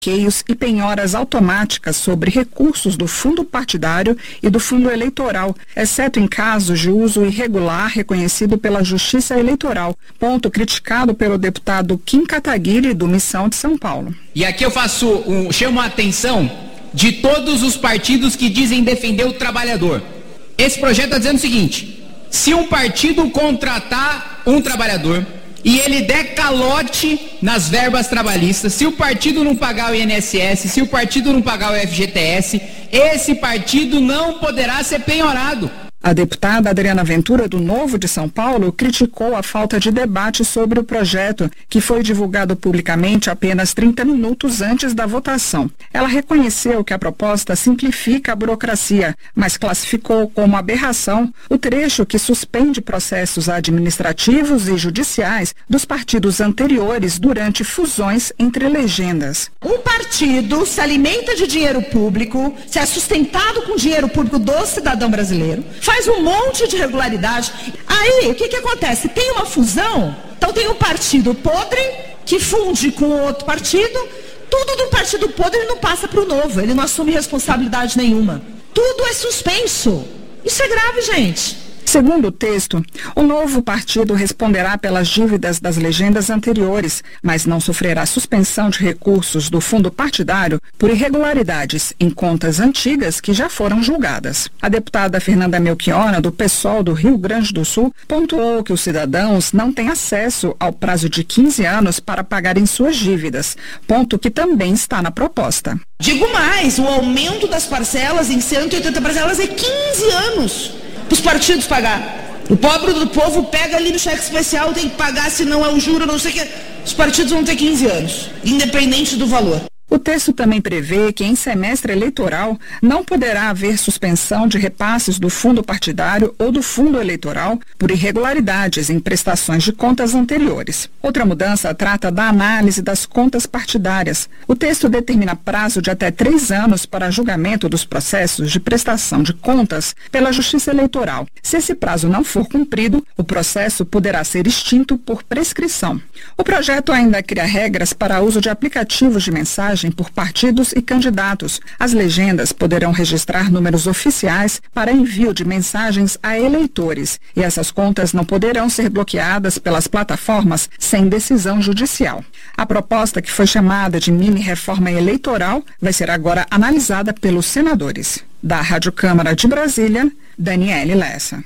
bloqueios e penhoras automáticas sobre recursos do fundo partidário e do fundo eleitoral, exceto em casos de uso irregular reconhecido pela Justiça Eleitoral, ponto criticado pelo deputado Kim Kataguiri, do Missão de São Paulo. E aqui eu chamo a atenção de todos os partidos que dizem defender o trabalhador. Esse projeto está dizendo o seguinte: se um partido contratar um trabalhador e ele der calote nas verbas trabalhistas, se o partido não pagar o INSS, se o partido não pagar o FGTS, esse partido não poderá ser penhorado. A deputada Adriana Ventura, do Novo de São Paulo, criticou a falta de debate sobre o projeto, que foi divulgado publicamente apenas 30 minutos antes da votação. Ela reconheceu que a proposta simplifica a burocracia, mas classificou como aberração o trecho que suspende processos administrativos e judiciais dos partidos anteriores durante fusões entre legendas. Um partido se alimenta de dinheiro público, se é sustentado com dinheiro público do cidadão brasileiro, faz um monte de irregularidade. Aí, o que acontece? Tem uma fusão, então tem um partido podre que funde com outro partido, tudo do partido podre não passa para o novo, ele não assume responsabilidade nenhuma. Tudo é suspenso. Isso é grave, gente. Segundo o texto, o novo partido responderá pelas dívidas das legendas anteriores, mas não sofrerá suspensão de recursos do fundo partidário por irregularidades em contas antigas que já foram julgadas. A deputada Fernanda Melchiona, do PSOL do Rio Grande do Sul, pontuou que os cidadãos não têm acesso ao prazo de 15 anos para pagarem suas dívidas, ponto que também está na proposta. Digo mais, o aumento das parcelas em 180 parcelas é 15 anos. Os partidos pagar. O pobre do povo pega ali no cheque especial, tem que pagar, se não é o juro, não sei o que. Os partidos vão ter 15 anos, independente do valor. O texto também prevê que em semestre eleitoral não poderá haver suspensão de repasses do fundo partidário ou do fundo eleitoral por irregularidades em prestações de contas anteriores. Outra mudança trata da análise das contas partidárias. O texto determina prazo de até 3 anos para julgamento dos processos de prestação de contas pela Justiça Eleitoral. Se esse prazo não for cumprido, o processo poderá ser extinto por prescrição. O projeto ainda cria regras para uso de aplicativos de mensagem por partidos e candidatos. As legendas poderão registrar números oficiais para envio de mensagens a eleitores, e essas contas não poderão ser bloqueadas pelas plataformas sem decisão judicial. A proposta, que foi chamada de mini-reforma eleitoral, vai ser agora analisada pelos senadores. Da Rádio Câmara de Brasília, Daniele Lessa.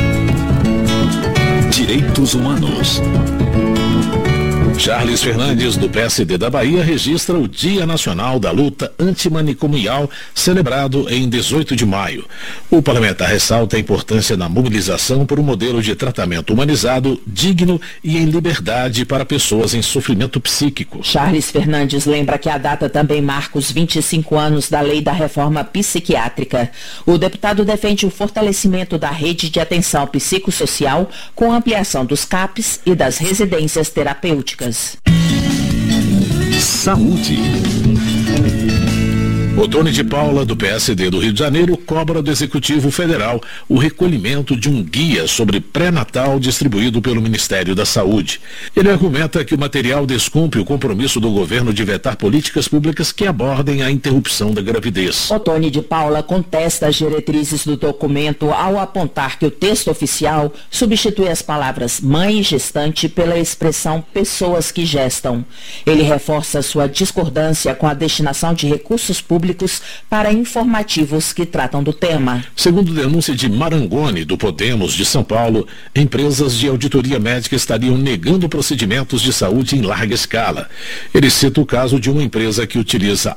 Direitos Humanos. Charles Fernandes, do PSD da Bahia, registra o Dia Nacional da Luta Antimanicomial, celebrado em 18 de maio. O parlamentar ressalta a importância da mobilização por um modelo de tratamento humanizado, digno e em liberdade para pessoas em sofrimento psíquico. Charles Fernandes lembra que a data também marca os 25 anos da Lei da Reforma Psiquiátrica. O deputado defende o fortalecimento da rede de atenção psicossocial com ampliação dos CAPs e das residências terapêuticas. Saúde. Otone de Paula, do PSD do Rio de Janeiro, cobra do Executivo Federal o recolhimento de um guia sobre pré-natal distribuído pelo Ministério da Saúde. Ele argumenta que o material descumpre o compromisso do governo de vetar políticas públicas que abordem a interrupção da gravidez. Otone de Paula contesta as diretrizes do documento ao apontar que o texto oficial substitui as palavras mãe e gestante pela expressão pessoas que gestam. Ele reforça sua discordância com a destinação de recursos públicos para informativos que tratam do tema. Segundo denúncia de Marangoni, do Podemos de São Paulo, empresas de auditoria médica estariam negando procedimentos de saúde em larga escala. Ele cita o caso de uma empresa que utiliza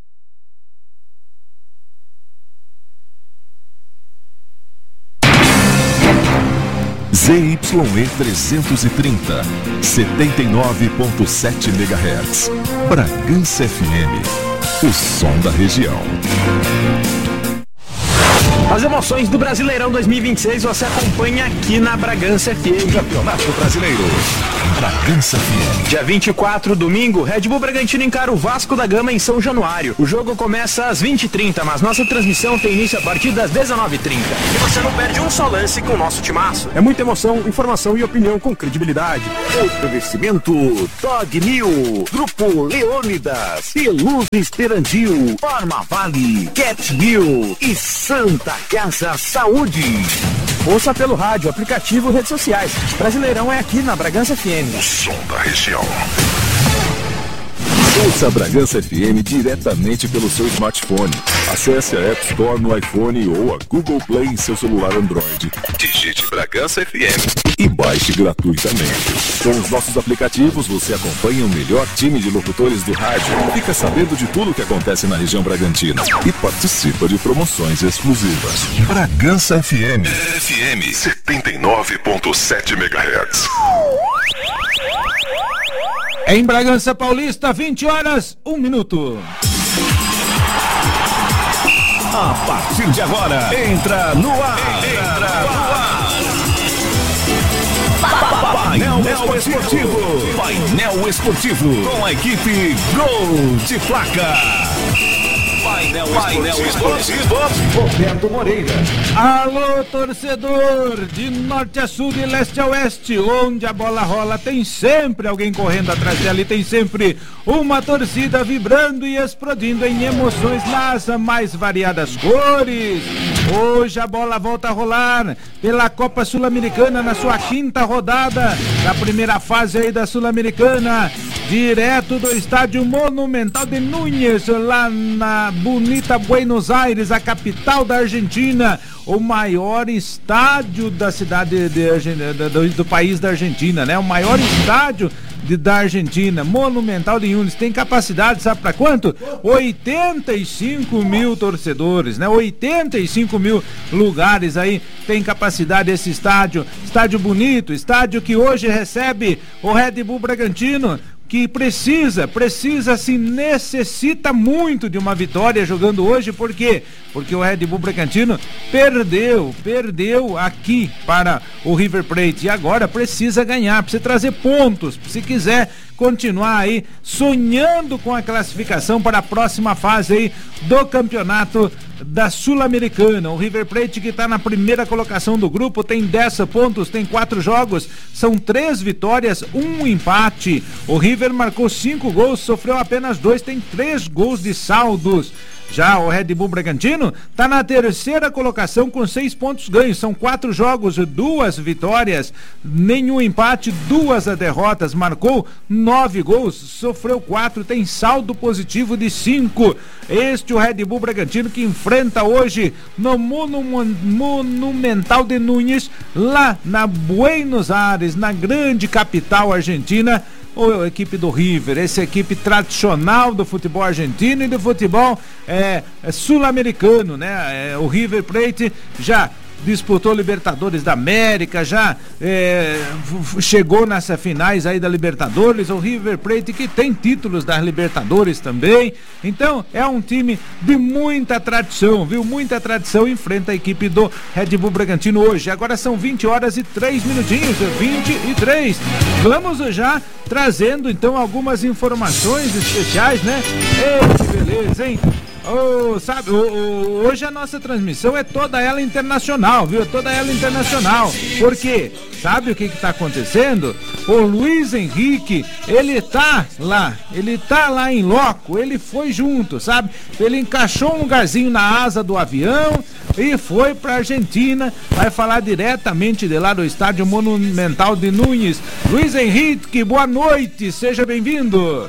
ZYE 330, 79.7 MHz. Bragança FM. O som da região. As emoções do Brasileirão 2026 você acompanha aqui na Bragança FM. Campeonato Brasileiro. Bragança FM. Dia 24, domingo, Red Bull Bragantino encara o Vasco da Gama em São Januário. O jogo começa às 20h30, mas nossa transmissão tem início a partir das 19h30. E você não perde um só lance com o nosso timaço. É muita emoção, informação e opinião com credibilidade. Oferecimento Dog New, Grupo Leônidas, Peluz Esperandil, Forma Vale, Cat New e Santa Casa Saúde. Ouça pelo rádio, aplicativo, redes sociais. Brasileirão é aqui na Bragança FM. O som da região. Ouça a Bragança FM diretamente pelo seu smartphone. Acesse a App Store no iPhone ou a Google Play em seu celular Android. Digite Bragança FM e baixe gratuitamente. Com os nossos aplicativos, você acompanha o melhor time de locutores do rádio, fica sabendo de tudo o que acontece na região Bragantina e participa de promoções exclusivas. Bragança FM. FM 79.7 MHz. Em Bragança Paulista, 20h01. A partir de agora, entra no ar. Painel Esportivo. Painel Esportivo. Com a equipe Gol de Placa. Painel Esportivo. Roberto Moreira. Alô, torcedor, de norte a sul, de leste a oeste, onde a bola rola, tem sempre alguém correndo atrás dela e tem sempre uma torcida vibrando e explodindo em emoções nas mais variadas cores. Hoje a bola volta a rolar pela Copa Sul-Americana na sua 5ª rodada da primeira fase aí da Sul-Americana, direto do estádio Monumental de Núñez, lá na bonita Buenos Aires, a capital da Argentina, o maior estádio da cidade do país da Argentina, né? O maior estádio da Argentina, Monumental de Núñez, tem capacidade, sabe para quanto? 85 mil torcedores, né? 85 mil lugares aí tem capacidade esse estádio bonito, estádio que hoje recebe o Red Bull Bragantino, que necessita muito de uma vitória jogando hoje. Por quê? Porque o Red Bull Bragantino perdeu aqui para o River Plate e agora precisa ganhar, precisa trazer pontos, se quiser continuar aí sonhando com a classificação para a próxima fase aí do campeonato da Sul-Americana. O River Plate, que está na primeira colocação do grupo, tem 10 pontos, tem 4 jogos, são 3 vitórias, 1 empate. O River marcou 5 gols, sofreu apenas 2, tem 3 gols de saldos. Já o Red Bull Bragantino está na terceira colocação com 6 pontos ganhos. São 4 jogos, 2 vitórias, nenhum empate, 2 derrotas. Marcou 9 gols, sofreu 4, tem saldo positivo de 5. Este é o Red Bull Bragantino que enfrenta hoje no Monumental de Núñez, lá na Buenos Aires, na grande capital argentina. A equipe do River, essa equipe tradicional do futebol argentino e do futebol sul-americano, né? O River Plate já disputou Libertadores da América, já chegou nessas finais aí da Libertadores. O River Plate que tem títulos das Libertadores também, então é um time de muita tradição, viu? Muita tradição, enfrenta a equipe do Red Bull Bragantino hoje. Agora são 20h03, 23. Vamos já trazendo então algumas informações especiais, né? Ei, que beleza, hein? Hoje a nossa transmissão é toda ela internacional, viu? Toda ela internacional. Por quê? Sabe o que está acontecendo? O Luiz Henrique, ele tá lá em loco, ele foi junto, sabe? Ele encaixou um lugarzinho na asa do avião e foi pra Argentina. Vai falar diretamente de lá do estádio Monumental de Núñez. Luiz Henrique, boa noite, seja bem-vindo.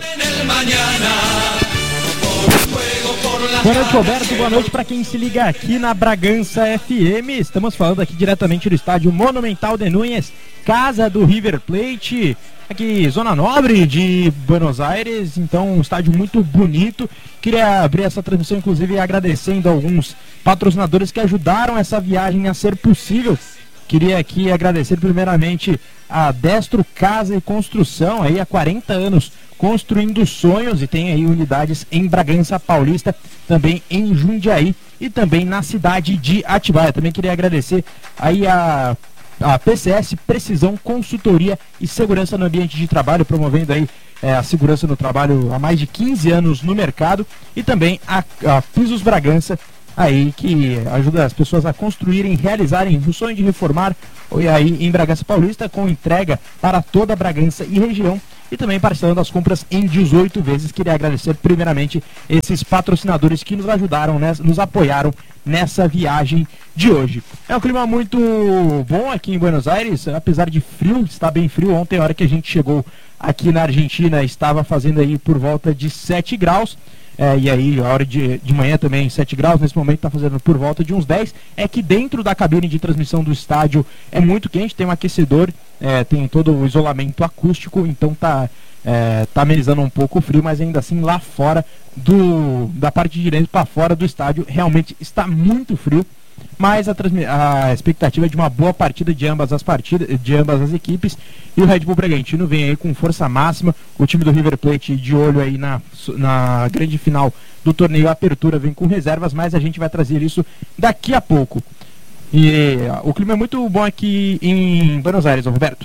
Boa noite, Roberto, boa noite para quem se liga aqui na Bragança FM. Estamos falando aqui diretamente do estádio Monumental de Núñez, casa do River Plate, aqui zona nobre de Buenos Aires, então um estádio muito bonito. Queria abrir essa transmissão inclusive agradecendo alguns patrocinadores que ajudaram essa viagem a ser possível. Queria aqui agradecer primeiramente a Destro Casa e Construção, aí há 40 anos construindo sonhos, e tem aí unidades em Bragança Paulista, também em Jundiaí e também na cidade de Atibaia. Também queria agradecer aí a a PCS Precisão Consultoria e Segurança no Ambiente de Trabalho, promovendo aí a segurança no trabalho há mais de 15 anos no mercado, e também a Pisos Bragança, aí que ajuda as pessoas a construírem, realizarem o sonho de reformar, e aí em Bragança Paulista, com entrega para toda a Bragança e região, e também parcelando as compras em 18 vezes. Queria agradecer primeiramente esses patrocinadores que nos ajudaram, nos apoiaram nessa viagem de hoje. É um clima muito bom aqui em Buenos Aires, apesar de frio, está bem frio. Ontem, a hora que a gente chegou aqui na Argentina, estava fazendo aí por volta de 7 graus. E aí a hora de manhã também 7 graus, nesse momento está fazendo por volta de uns 10. É que dentro da cabine de transmissão do estádio é muito quente, tem um aquecedor, tem todo o isolamento acústico, então tá amenizando um pouco o frio, mas ainda assim lá fora, da parte de dentro para fora do estádio, realmente está muito frio. Mas a expectativa é de uma boa partida de ambas as equipes, e o Red Bull Bragantino vem aí com força máxima. O time do River Plate de olho aí na grande final do torneio Apertura vem com reservas, mas a gente vai trazer isso daqui a pouco. E o clima é muito bom aqui em Buenos Aires, Roberto.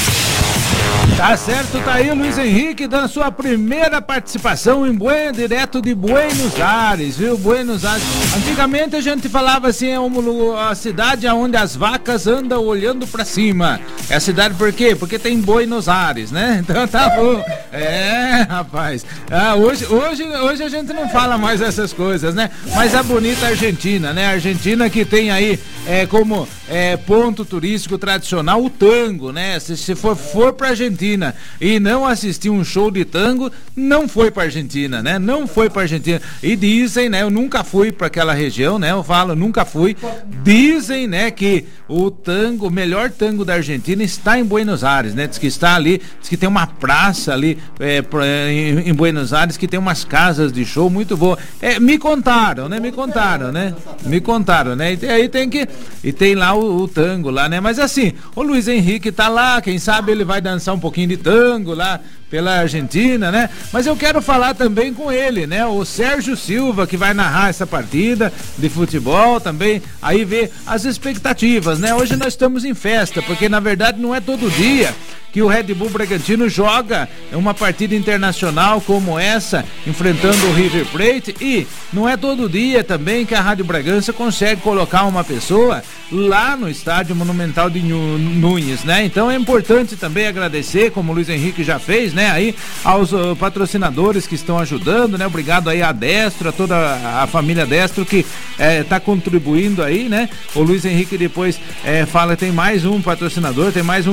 Tá certo, tá aí o Luiz Henrique dando sua primeira participação direto de Buenos Aires, viu? Buenos Aires. Antigamente a gente falava assim, é a cidade onde as vacas andam olhando pra cima. É a cidade por quê? Porque tem Buenos Aires, né? Então tá bom. Rapaz. Hoje a gente não fala mais essas coisas, né? Mas a bonita Argentina, né? A Argentina que tem aí como ponto turístico tradicional o tango, né? Se for pra Argentina e não assistir um show de tango, não foi pra Argentina, né? Não foi pra Argentina. E dizem, né? Eu nunca fui pra aquela região, né? Eu falo, nunca fui. Dizem, né? Que o melhor tango da Argentina está em Buenos Aires, né? Diz que está ali, diz que tem uma praça ali em Buenos Aires, que tem umas casas de show muito boas. Me contaram, né? E aí tem lá o tango lá, né? Mas assim, o Luiz Henrique tá lá, quem sabe ele vai dançar um pouquinho de tango lá pela Argentina, né? Mas eu quero falar também com ele, né? O Sérgio Silva, que vai narrar essa partida de futebol também, aí ver as expectativas, né? Hoje nós estamos em festa, porque na verdade não é todo dia que o Red Bull Bragantino joga uma partida internacional como essa, enfrentando o River Plate, e não é todo dia também que a Rádio Bragança consegue colocar uma pessoa lá no estádio Monumental de Núñez, né? Então é importante também agradecer, como o Luiz Henrique já fez, né? Aí aos patrocinadores que estão ajudando, né? Obrigado aí a Destro, a toda a família Destro que tá contribuindo aí, né? O Luiz Henrique depois fala que tem mais um patrocinador, tem mais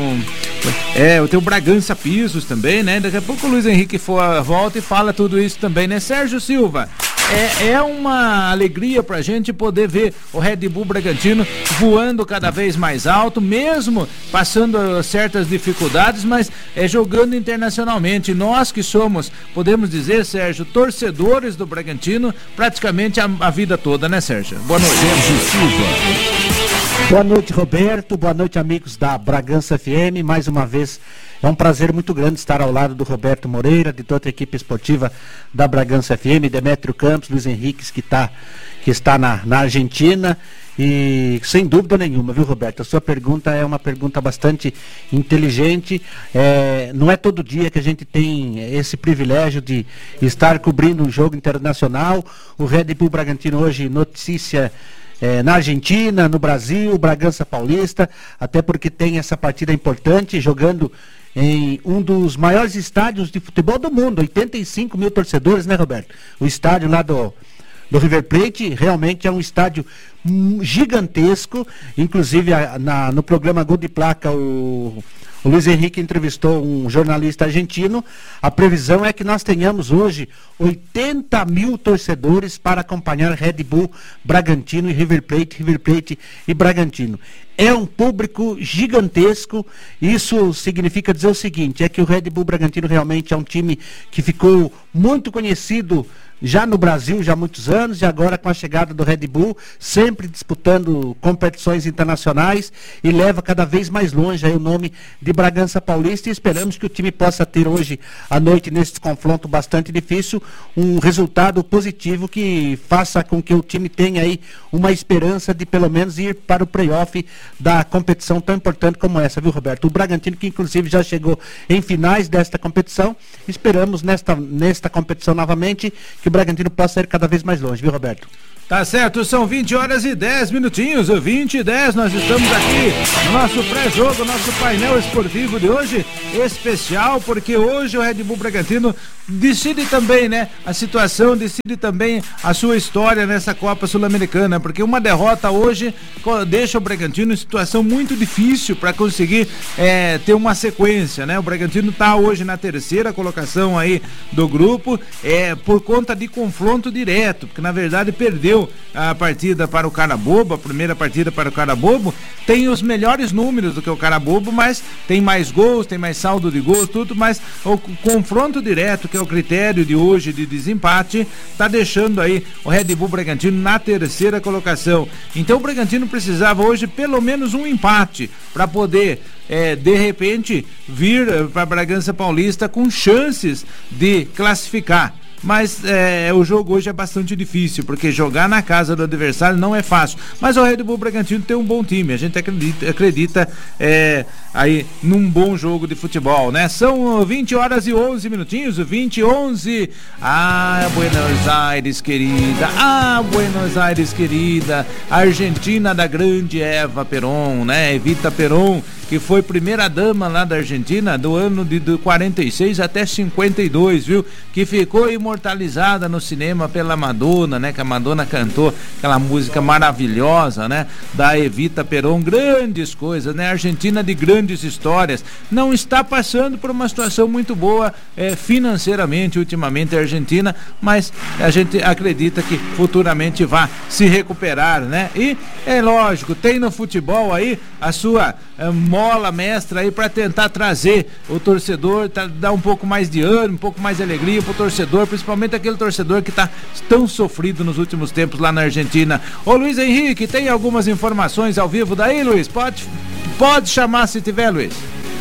tem o Bragança Pisos também, né? Daqui a pouco o Luiz Henrique volta e fala tudo isso também, né? Sérgio Silva, é uma alegria pra gente poder ver o Red Bull Bragantino voando cada vez mais alto, mesmo passando certas dificuldades, mas jogando internacionalmente. Nós que somos, podemos dizer, Sérgio, torcedores do Bragantino praticamente a vida toda, né, Sérgio? Boa noite. Sérgio Silva. Boa noite, Roberto. Boa noite, amigos da Bragança FM. Mais uma vez, é um prazer muito grande estar ao lado do Roberto Moreira, de toda a equipe esportiva da Bragança FM, Demétrio Campos, Luiz Henrique, que está na Argentina. E sem dúvida nenhuma, viu, Roberto? A sua pergunta é uma pergunta bastante inteligente. Não é todo dia que a gente tem esse privilégio de estar cobrindo um jogo internacional. O Red Bull Bragantino hoje notícia na Argentina, no Brasil, Bragança Paulista, até porque tem essa partida importante, jogando em um dos maiores estádios de futebol do mundo, 85 mil torcedores, né, Roberto? O estádio lá do River Plate realmente é um estádio gigantesco. Inclusive no programa Gol de Placa o Luiz Henrique entrevistou um jornalista argentino. A previsão é que nós tenhamos hoje 80 mil torcedores para acompanhar Red Bull Bragantino e River Plate e Bragantino. É um público gigantesco. Isso significa dizer o seguinte, é que o Red Bull Bragantino realmente é um time que ficou muito conhecido já no Brasil já há muitos anos, e agora com a chegada do Red Bull, sempre disputando competições internacionais, e leva cada vez mais longe aí o nome de Bragança Paulista, e esperamos que o time possa ter hoje à noite, nesse confronto bastante difícil, um resultado positivo que faça com que o time tenha aí uma esperança de pelo menos ir para o playoff da competição tão importante como essa, viu, Roberto? O Bragantino, que inclusive já chegou em finais desta competição, esperamos nesta competição novamente que o Bragantino possa ir cada vez mais longe, viu, Roberto? Tá certo, são 20 horas e 10 minutinhos, 20 e 10, nós estamos aqui no nosso pré-jogo, nosso painel esportivo de hoje, especial, porque hoje o Red Bull Bragantino decide também, né, a situação, decide também a sua história nessa Copa Sul-Americana, porque uma derrota hoje deixa o Bragantino em situação muito difícil para conseguir ter uma sequência, né? O Bragantino está hoje na terceira colocação aí do grupo, por conta de confronto direto, porque na verdade perdeu a partida para o Carabobo, a primeira partida para o Carabobo, tem os melhores números do que o Carabobo, mas tem mais gols, tem mais saldo de gols, tudo, mas o confronto direto, que é o critério de hoje de desempate, está deixando aí o Red Bull Bragantino na terceira colocação. Então o Bragantino precisava hoje pelo menos um empate para poder de repente vir para Bragança Paulista com chances de classificar. Mas o jogo hoje é bastante difícil, porque jogar na casa do adversário não é fácil. Mas o Red Bull Bragantino tem um bom time, a gente acredita aí num bom jogo de futebol, né? São 20 horas e 11 minutinhos, 20 e 11. Buenos Aires querida, Buenos Aires querida, Argentina da grande Eva Perón, né? Evita Perón, que foi primeira dama lá da Argentina do ano de 46 até 52, viu? Que ficou imortalizada no cinema pela Madonna, né? Que a Madonna cantou aquela música maravilhosa, né? Da Evita Perón, grandes coisas, né? Argentina de grandes histórias, não está passando por uma situação muito boa financeiramente ultimamente a Argentina, mas a gente acredita que futuramente vai se recuperar, né? E é lógico, tem no futebol aí a sua mola mestra aí para tentar trazer o torcedor, dar um pouco mais de ânimo, um pouco mais de alegria pro torcedor, principalmente aquele torcedor que tá tão sofrido nos últimos tempos lá na Argentina. Ô Luiz Henrique, tem algumas informações ao vivo daí, Luiz? Pode chamar se tiver, Luiz.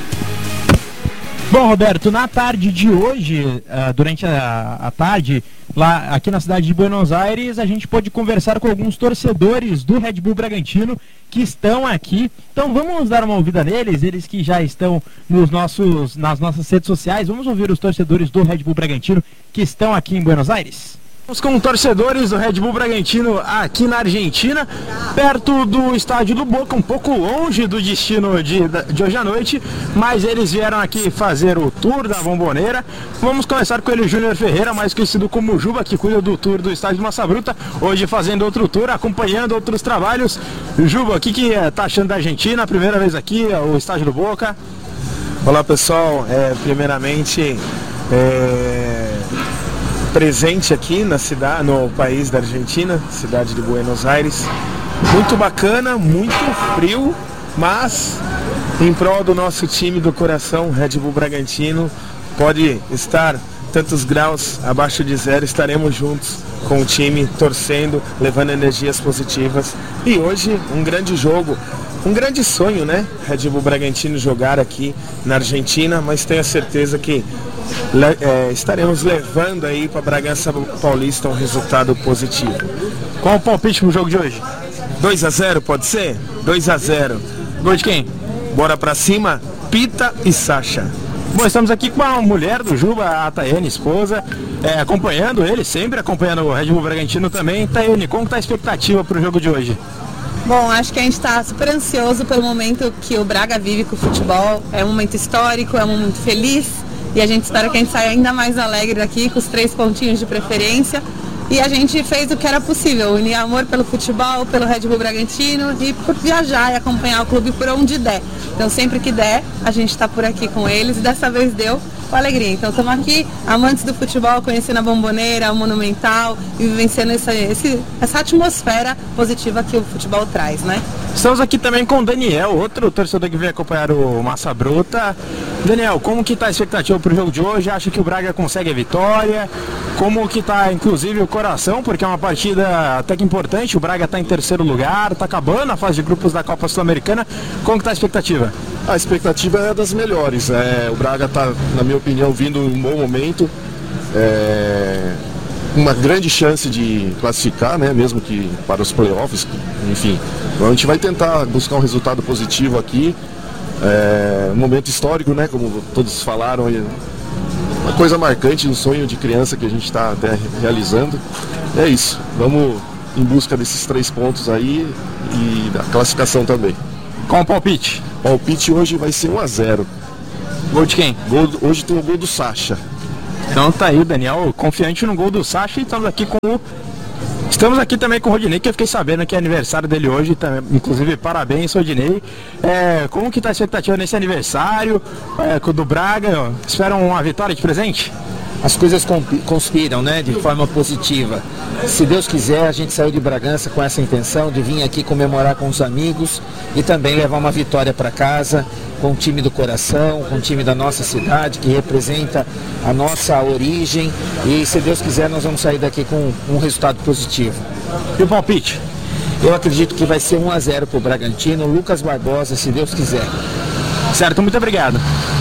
Bom, Roberto, na tarde de hoje, durante a tarde, lá aqui na cidade de Buenos Aires, a gente pôde conversar com alguns torcedores do Red Bull Bragantino que estão aqui. Então vamos dar uma ouvida neles, eles que já estão nas nossas redes sociais. Vamos ouvir os torcedores do Red Bull Bragantino que estão aqui em Buenos Aires. Estamos com torcedores do Red Bull Bragantino aqui na Argentina, perto do estádio do Boca, um pouco longe do destino de hoje à noite, mas eles vieram aqui fazer o tour da Bomboneira. Vamos começar com ele, Júnior Ferreira, mais conhecido como Juba, que cuida do tour do estádio do Massa Bruta, hoje fazendo outro tour, acompanhando outros trabalhos. Juba, o que tá achando da Argentina? Primeira vez aqui, o estádio do Boca. Olá pessoal, primeiramente presente aqui na cidade, no país da Argentina, cidade de Buenos Aires. Muito bacana, muito frio, mas em prol do nosso time do coração, Red Bull Bragantino, pode estar tantos graus abaixo de zero, estaremos juntos com o time, torcendo, levando energias positivas. E hoje um grande jogo, um grande sonho, né? Red Bull Bragantino jogar aqui na Argentina, mas tenho a certeza que estaremos levando aí para Bragança Paulista um resultado positivo. Qual o palpite pro jogo de hoje? 2-0, pode ser? 2-0. Gol de quem? Bora pra cima, Pita e Sacha. Bom, estamos aqui com a mulher do Juba, a Tayane, esposa, acompanhando ele, sempre acompanhando o Red Bull Bragantino também. Tayane, como está a expectativa para o jogo de hoje? Bom, acho que a gente está super ansioso pelo momento que o Braga vive com o futebol. É um momento histórico, é um momento feliz e a gente espera que a gente saia ainda mais alegre daqui, com os 3 pontinhos de preferência. E a gente fez o que era possível, unir amor pelo futebol, pelo Red Bull Bragantino e por viajar e acompanhar o clube por onde der. Então sempre que der, a gente está por aqui com eles e dessa vez deu com alegria. Então estamos aqui, amantes do futebol, conhecendo a Bomboneira, o Monumental e vivenciando essa atmosfera positiva que o futebol traz, né? Estamos aqui também com o Daniel, outro torcedor que veio acompanhar o Massa Bruta. Daniel, como que tá a expectativa pro jogo de hoje? Acha que o Braga consegue a vitória? Como que tá, inclusive, o coração? Porque é uma partida até que importante, o Braga tá em terceiro lugar, tá acabando a fase de grupos da Copa Sul-Americana. Como que tá a expectativa? A expectativa é das melhores. O Braga tá, na minha opinião, vindo em um bom momento. Uma grande chance de classificar, né, mesmo que para os playoffs, enfim. Então a gente vai tentar buscar um resultado positivo aqui. Um momento histórico, né, como todos falaram, uma coisa marcante, um sonho de criança que a gente está até realizando. É isso, vamos em busca desses 3 pontos aí e da classificação também. Qual o palpite? O palpite hoje vai ser 1-0. Gol de quem? Hoje tem o gol do Sacha. Então tá aí, Daniel, confiante no gol do Sacha, e estamos aqui também com o Rodinei, que eu fiquei sabendo que é aniversário dele hoje, inclusive parabéns, Rodinei. Como que tá a expectativa nesse aniversário do Braga? Esperam uma vitória de presente? As coisas conspiram, né, de forma positiva. Se Deus quiser, a gente saiu de Bragança com essa intenção de vir aqui comemorar com os amigos e também levar uma vitória para casa, com o time do coração, com o time da nossa cidade, que representa a nossa origem, e se Deus quiser nós vamos sair daqui com um resultado positivo. E o palpite? Eu acredito que vai ser 1-0 para o Bragantino, Lucas Barbosa, se Deus quiser. Certo, muito obrigado.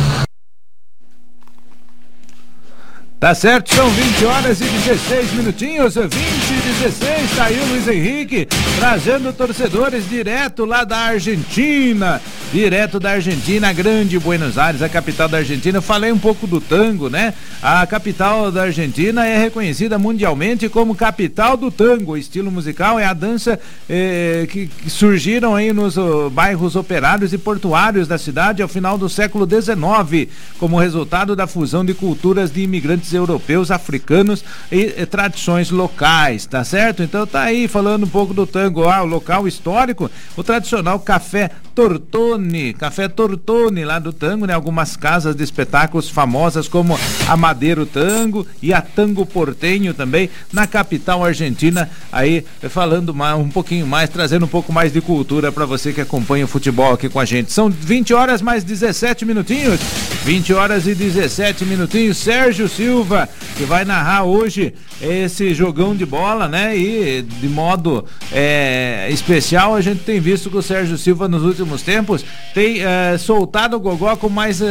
Tá certo, são 20 horas e 16 minutinhos, 20 e 16, tá aí o Luiz Henrique, trazendo torcedores direto lá da Argentina, grande Buenos Aires, a capital da Argentina. Falei um pouco do tango, né? A capital da Argentina é reconhecida mundialmente como capital do tango. O estilo musical é a dança que surgiram aí nos bairros operários e portuários da cidade ao final do século XIX, como resultado da fusão de culturas de imigrantes europeus, africanos e tradições locais, tá certo? Então tá aí falando um pouco do tango, o local histórico, o tradicional Café Tortoni lá do tango, né? Algumas casas de espetáculos famosas como a Madeiro Tango e a Tango Porteño também, na capital argentina, aí falando um pouquinho mais, trazendo um pouco mais de cultura para você que acompanha o futebol aqui com a gente. São 20 horas mais 17 minutinhos, 20 horas e 17 minutinhos, Sérgio Silva, que vai narrar hoje esse jogão de bola, né? E de modo especial, a gente tem visto que o Sérgio Silva nos últimos tempos tem soltado o gogó com mais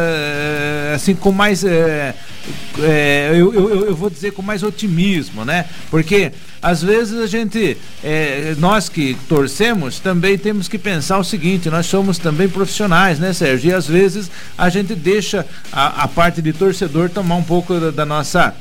eu vou dizer com mais otimismo, né? Porque às vezes a gente, nós que torcemos, também temos que pensar o seguinte: nós somos também profissionais, né, Sérgio? E às vezes a gente deixa a parte de torcedor tomar um pouco da nossa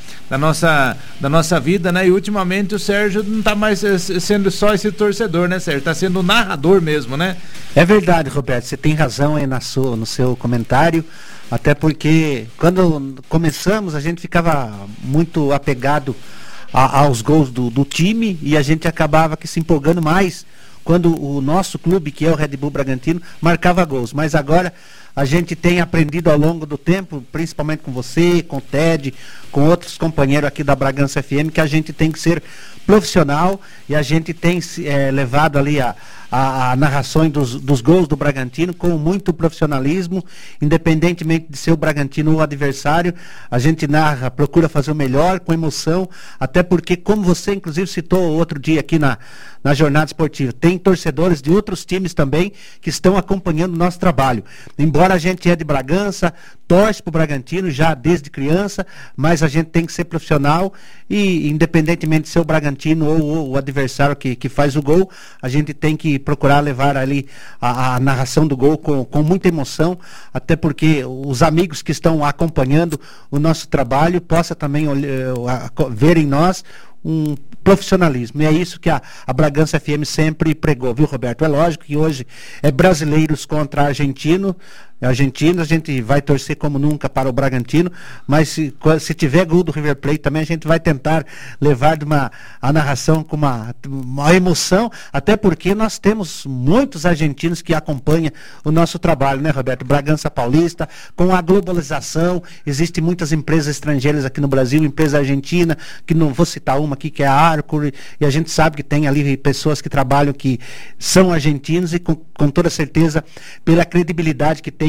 vida, né? E ultimamente o Sérgio não está mais sendo só esse torcedor, né, Sérgio? Está sendo o narrador mesmo, né? É verdade, Roberto, você tem razão aí no seu comentário, até porque quando começamos a gente ficava muito apegado aos gols do time, e a gente acabava que se empolgando mais quando o nosso clube, que é o Red Bull Bragantino, marcava gols. Mas agora a gente tem aprendido ao longo do tempo, principalmente com você, com o Ted, com outros companheiros aqui da Bragança FM, que a gente tem que ser profissional, e a gente tem levado ali a narrações dos gols do Bragantino com muito profissionalismo, independentemente de ser o Bragantino ou o adversário. A gente narra, procura fazer o melhor, com emoção, até porque, como você inclusive citou outro dia aqui na jornada esportiva, tem torcedores de outros times também que estão acompanhando o nosso trabalho. Embora a gente é de Bragança, torce para o Bragantino já desde criança, mas a gente tem que ser profissional, e independentemente de ser o Bragantino ou o adversário que faz o gol, a gente tem que procurar levar ali a narração do gol com muita emoção, até porque os amigos que estão acompanhando o nosso trabalho possam também ver em nós um profissionalismo. E é isso que a Bragança FM sempre pregou, viu, Roberto? É lógico que hoje é brasileiros contra argentinos, a gente vai torcer como nunca para o Bragantino, mas se tiver gol do River Plate também, a gente vai tentar levar a narração com uma emoção, até porque nós temos muitos argentinos que acompanham o nosso trabalho, né, Roberto? Bragança Paulista, com a globalização, existem muitas empresas estrangeiras aqui no Brasil, empresa argentina, que não vou citar uma aqui, que é a Arcor, e a gente sabe que tem ali pessoas que trabalham que são argentinos, e com toda certeza, pela credibilidade que tem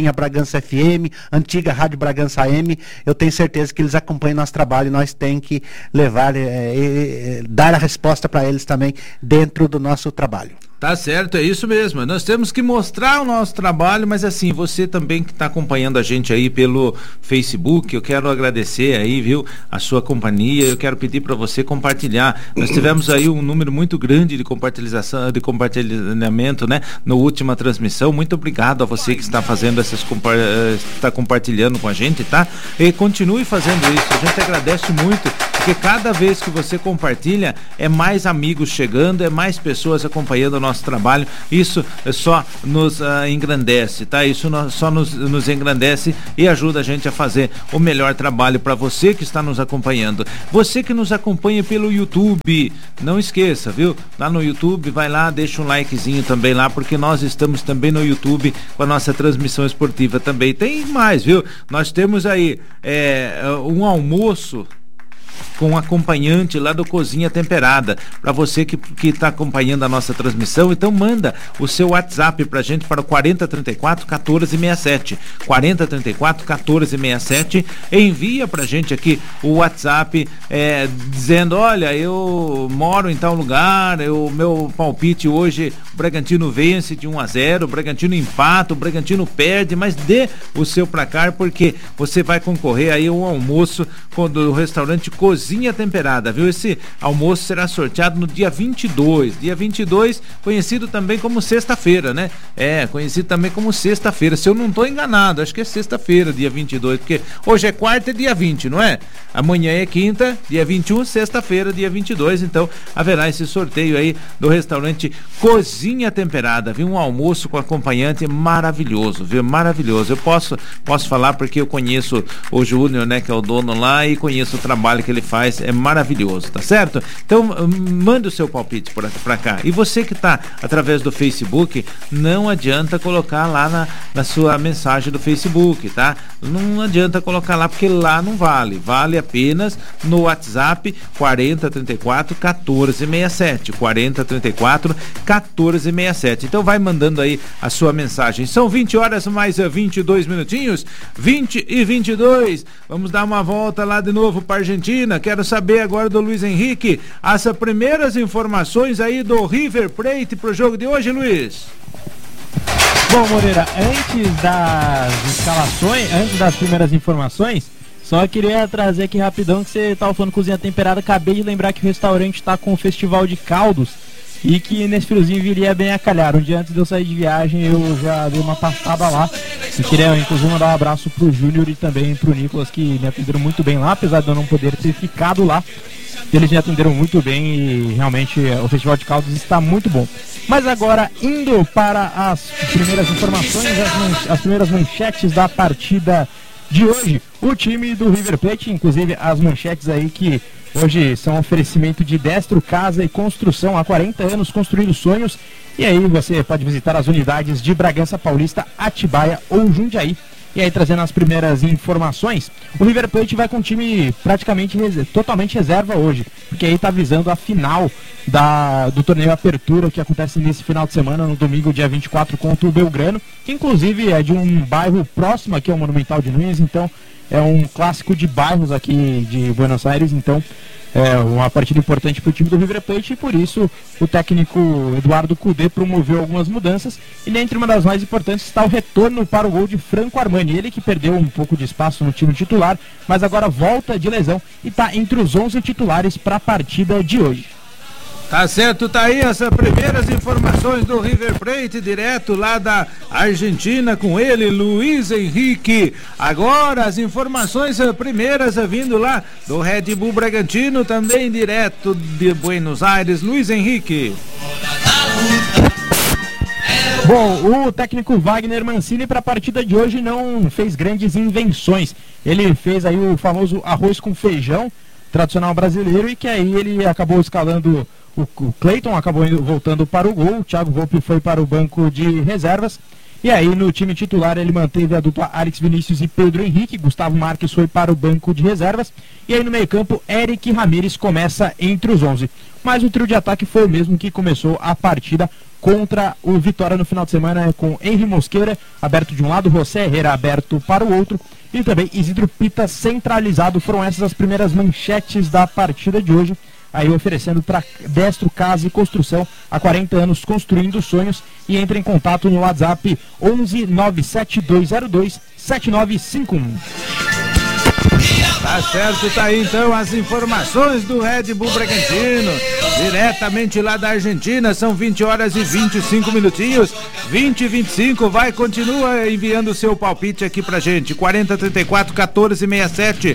antiga Bragança FM, antiga Rádio Bragança AM, eu tenho certeza que eles acompanham nosso trabalho e nós temos que levar, dar a resposta para eles também dentro do nosso trabalho. Tá certo, é isso mesmo. Nós temos que mostrar o nosso trabalho, mas assim, você também que está acompanhando a gente aí pelo Facebook, eu quero agradecer aí, viu, a sua companhia. Eu quero pedir para você compartilhar. Nós tivemos aí um número muito grande de compartilhamento, né, na última transmissão. Muito obrigado a você que está fazendo está compartilhando com a gente, tá? E continue fazendo isso. A gente agradece muito, porque cada vez que você compartilha, é mais amigos chegando, é mais pessoas acompanhando o nosso trabalho. Isso só nos engrandece, tá? Isso só nos engrandece e ajuda a gente a fazer o melhor trabalho para você que está nos acompanhando. Você que nos acompanha pelo YouTube, não esqueça, viu? Lá no YouTube, vai lá, deixa um likezinho também lá, porque nós estamos também no YouTube com a nossa transmissão esportiva também. Tem mais, viu? Nós temos aí um almoço com acompanhante lá do Cozinha Temperada, para você que está acompanhando a nossa transmissão. Então manda o seu WhatsApp pra gente para o 4034-1467, 4034-1467, envia pra gente aqui o WhatsApp dizendo: olha, eu moro em tal lugar, meu palpite hoje, o Bragantino vence de 1-0, o Bragantino empata, o Bragantino perde, mas dê o seu placar, porque você vai concorrer aí a um almoço do restaurante Cozinha Temperada, viu? Esse almoço será sorteado no dia 22, conhecido também como sexta-feira, né? Conhecido também como sexta-feira, se eu não estou enganado, acho que é sexta-feira, dia 22, porque hoje é quarta e dia 20, não é? Amanhã é quinta, dia 21, sexta-feira, dia 22, então haverá esse sorteio aí do restaurante Cozinha Temperada, viu? Um almoço com acompanhante maravilhoso, viu? Maravilhoso. Eu posso falar porque eu conheço o Júnior, né, que é o dono lá, e conheço o trabalho que ele faz, é maravilhoso, tá certo? Então manda o seu palpite pra cá. E você que tá através do Facebook, não adianta colocar lá na sua mensagem do Facebook, tá? Não adianta colocar lá, porque lá não vale apenas no WhatsApp 4034-1467, 4034-1467. Então vai mandando aí a sua mensagem. São 20 horas mais 22 minutinhos, 20:22. Vamos dar uma volta lá de novo para Argentina. Quero saber agora do Luiz Henrique as primeiras informações aí do River Plate pro jogo de hoje, Luiz. Bom, Moreira, antes das escalações, antes das primeiras informações, só queria trazer aqui rapidão que você estava falando Cozinha Temperada. Acabei de lembrar que o restaurante está com o Festival de Caldos e que nesse friozinho viria bem a calhar. Um dia antes de eu sair de viagem, eu já dei uma passada lá e queria inclusive mandar um abraço pro Júnior e também pro Nicolas, que me atenderam muito bem lá, apesar de eu não poder ter ficado lá. Eles me atenderam muito bem e realmente o Festival de Caldos está muito bom. Mas agora, indo para as primeiras informações, as primeiras manchetes da partida de hoje. O time do River Plate, inclusive as manchetes aí que hoje são oferecimento de Destro Casa e Construção, há 40 anos construindo sonhos. E aí você pode visitar as unidades de Bragança Paulista, Atibaia ou Jundiaí. E aí, trazendo as primeiras informações, o River Plate vai com um time praticamente totalmente reserva hoje, porque aí está visando a final do torneio Apertura, que acontece nesse final de semana, no domingo, dia 24, contra o Belgrano, que inclusive é de um bairro próximo aqui ao Monumental de Núñez, então é um clássico de bairros aqui de Buenos Aires, então é uma partida importante para o time do River Plate, e por isso o técnico Eduardo Cudê promoveu algumas mudanças, e dentre uma das mais importantes está o retorno para o gol de Franco Armani, ele que perdeu um pouco de espaço no time titular, mas agora volta de lesão e está entre os 11 titulares para a partida de hoje. Tá certo, tá aí as primeiras informações do River Plate, direto lá da Argentina, com ele, Luiz Henrique. Agora as informações primeiras vindo lá do Red Bull Bragantino, também direto de Buenos Aires, Luiz Henrique. Bom, o técnico Wagner Mancini para a partida de hoje não fez grandes invenções. Ele fez aí o famoso arroz com feijão, tradicional brasileiro, e que aí ele acabou escalando o Cleiton, acabou voltando para o gol, o Thiago Volpi foi para o banco de reservas, e aí no time titular ele manteve a dupla Alex Vinícius e Pedro Henrique, Gustavo Marques foi para o banco de reservas, e aí no meio campo Eric Ramírez começa entre os 11, mas o trio de ataque foi o mesmo que começou a partida contra o Vitória no final de semana, com Henry Mosqueira aberto de um lado, José Herrera aberto para o outro e também Isidro Pita centralizado. Foram essas as primeiras manchetes da partida de hoje, aí oferecendo para Destro Casa e Construção, há 40 anos construindo sonhos. E entre em contato no WhatsApp 11 97202 7951. Tá certo, tá aí então as informações do Red Bull Bragantino, diretamente lá da Argentina. São 20 horas e 25 minutinhos, 20 e 25, continua enviando o seu palpite aqui pra gente, 4034-1467,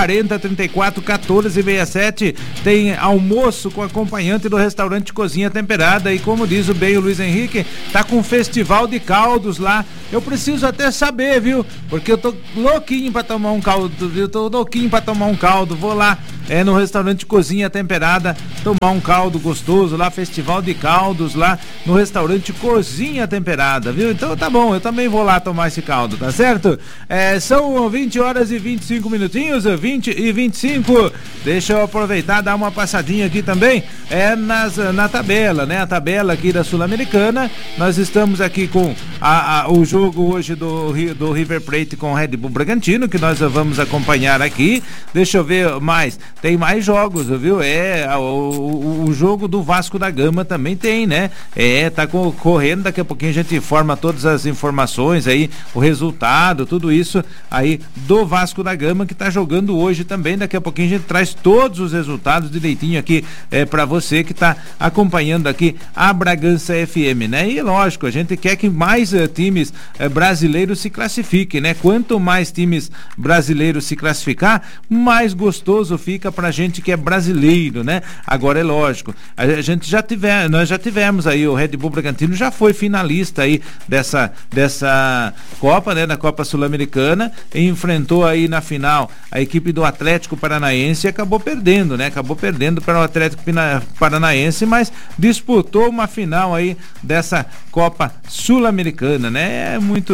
4034-1467, tem almoço com acompanhante do restaurante Cozinha Temperada, e como diz o bem o Luiz Henrique, tá com um festival de caldos lá. Eu preciso até saber, viu, porque eu tô louquinho pra tomar um caldo, viu, vou lá, no restaurante Cozinha Temperada, tomar um caldo gostoso lá, festival de caldos lá no restaurante Cozinha Temperada, viu? Então tá bom, eu também vou lá tomar esse caldo, tá certo? São 20 horas e 25 minutinhos, 20 e 25, deixa eu aproveitar, dar uma passadinha aqui também, na tabela, né? A tabela aqui da Sul-Americana, nós estamos aqui com o jogo hoje do River Plate com o Red Bull Bragantino, que nós vamos acompanhar aqui. Deixa eu ver mais, tem mais jogos, viu? O jogo do Vasco da Gama também tem, né? Tá correndo, daqui a pouquinho a gente informa todas as informações aí, o resultado, tudo isso aí do Vasco da Gama, que tá jogando hoje também. Daqui a pouquinho a gente traz todos os resultados direitinho aqui para você que tá acompanhando aqui a Bragança FM, né? E lógico, a gente quer que mais times brasileiros se classifiquem, né? Quanto mais times brasileiros se classificar, mais gostoso fica pra gente que é brasileiro, né? Agora é lógico, nós já tivemos aí, o Red Bull Bragantino já foi finalista aí dessa Copa, né? Da Copa Sul-Americana, enfrentou aí na final a equipe do Atlético Paranaense e acabou perdendo, né? Acabou perdendo para o Atlético Paranaense, mas disputou uma final aí dessa Copa Sul-Americana, né?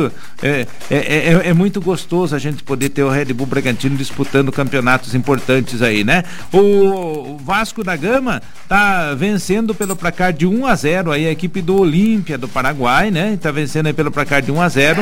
É muito gostoso a gente poder ter o Red Bull Bragantino disputando campeonatos importantes aí, né? O Vasco da Gama tá vencendo pelo placar de 1-0 aí a equipe do Olímpia do Paraguai, né? Tá vencendo aí pelo placar de 1-0,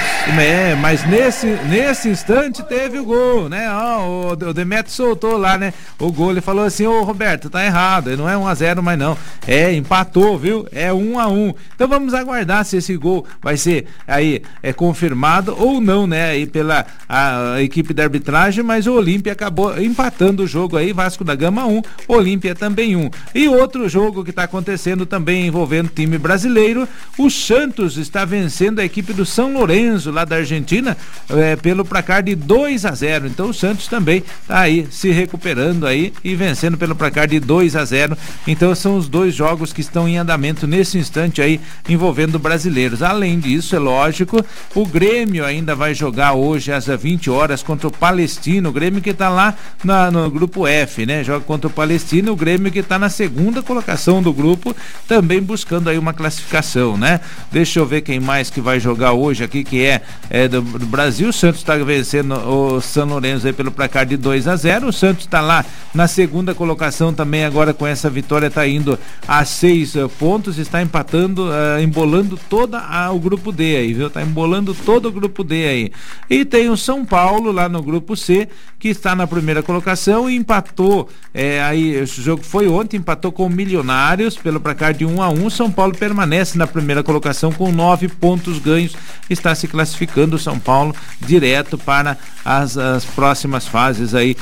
mas nesse instante teve o gol, né? O Demetrio soltou lá, né? O gol, ele falou assim: ô Roberto, tá errado, não é 1-0 mais não, empatou, viu? É 1-1. Então vamos aguardar se esse gol vai ser aí confirmado ou não, né? Aí pela a equipe da arbitragem, mas o Olímpia acabou empatando o jogo aí, Vasco da Gama 1, Olímpia também 1. E outro jogo que está acontecendo também envolvendo time brasileiro, o Santos está vencendo a equipe do São Lourenço lá da Argentina pelo placar de 2-0. Então o Santos também está aí se recuperando aí e vencendo pelo placar de 2-0. Então são os dois jogos que estão em andamento nesse instante aí envolvendo brasileiros. Além disso, é lógico, o Grêmio ainda vai jogar hoje às 20 horas contra o Palestino, o Grêmio que está lá no grupo F, né? Joga contra o Palestino, o Grêmio que está na segunda colocação do grupo, também buscando aí uma classificação, né? Deixa eu ver quem mais que vai jogar hoje aqui, que é do Brasil. O Santos está vencendo o São Lourenço aí pelo placar de 2-0. O Santos está lá na segunda colocação também, agora com essa vitória está indo a 6 pontos, está empatando, embolando todo o grupo D aí, viu? Tá embolando todo o grupo D aí. E tem o São Paulo lá no grupo C, que está na primeira colocação e empatou, aí esse jogo foi ontem, empatou com o Milionários pelo placar de 1-1. São Paulo permanece na primeira colocação com 9 pontos ganhos, está se classificando o São Paulo direto para as próximas fases aí